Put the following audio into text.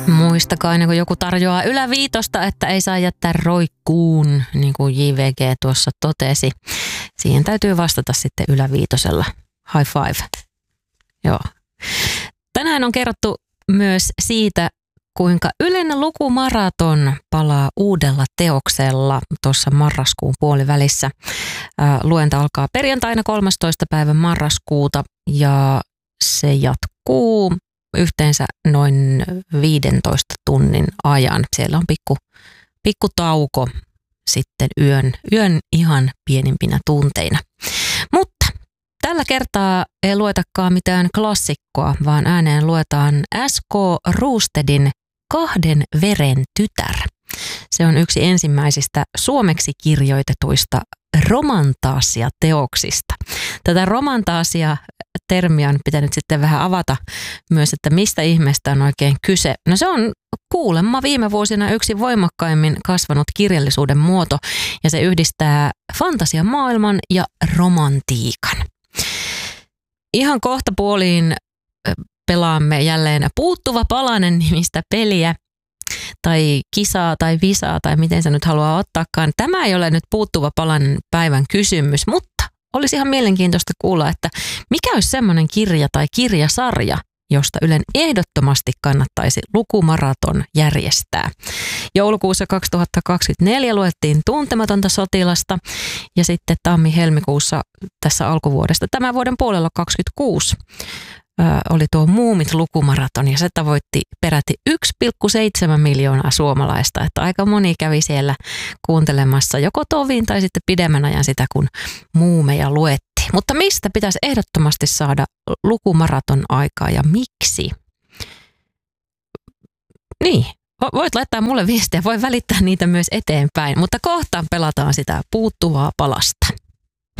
Muistakaa aina kun joku tarjoaa yläviitosta, että ei saa jättää roikkuun, niin kuin JVG tuossa totesi. Siihen täytyy vastata sitten yläviitosella. High five. Joo. Tänään on kerrottu myös siitä, kuinka Ylen lukumaraton palaa uudella teoksella tuossa marraskuun puolivälissä. Luenta alkaa perjantaina 13. päivä marraskuuta ja se jatkuu yhteensä noin 15 tunnin ajan. Siellä on pikku tauko sitten yön ihan pienimpinä tunteina. Mutta tällä kertaa ei luetakaan mitään klassikkoa, vaan ääneen luetaan S.K. Rustedin Kahden veren tytär. Se on yksi ensimmäisistä suomeksi kirjoitetuista romantaasia-teoksista. Tätä romantaasia-termiä on pitänyt sitten vähän avata myös, että mistä ihmeestä on oikein kyse. No se on kuulemma viime vuosina yksi voimakkaimmin kasvanut kirjallisuuden muoto ja se yhdistää fantasiamaailman ja romantiikan. Ihan kohta puoliin pelaamme jälleen Puuttuva palanen -nimistä peliä tai kisaa tai visaa tai miten sä nyt haluaa ottaakaan. Tämä ei ole nyt Puuttuva palanen päivän kysymys, mutta olisi ihan mielenkiintoista kuulla, että mikä olisi semmoinen kirja tai kirjasarja, josta Ylen ehdottomasti kannattaisi lukumaraton järjestää. Joulukuussa 2024 luettiin Tuntematonta sotilasta ja sitten tammi-helmikuussa tässä alkuvuodesta tämän vuoden puolella 2026 oli tuo Muumit-lukumaraton ja se tavoitti peräti 1,7 miljoonaa suomalaista, että aika moni kävi siellä kuuntelemassa joko tovin tai sitten pidemmän ajan sitä, kun muumeja luettiin. Mutta mistä pitäisi ehdottomasti saada lukumaraton aikaa ja miksi? Niin, voit laittaa mulle viestiä, voi välittää niitä myös eteenpäin, mutta kohta pelataan sitä puuttuvaa palasta.